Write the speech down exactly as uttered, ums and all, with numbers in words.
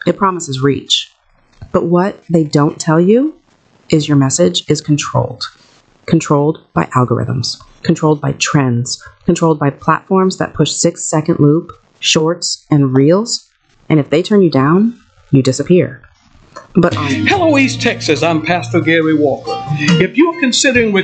It promises reach. But what they don't tell you is your message is controlled. Controlled by algorithms, controlled by trends, controlled by platforms that push six-second loop, shorts, and reels. And if they turn you down, you disappear. But on Hello, East Texas. I'm Pastor Gary Walker. If you're considering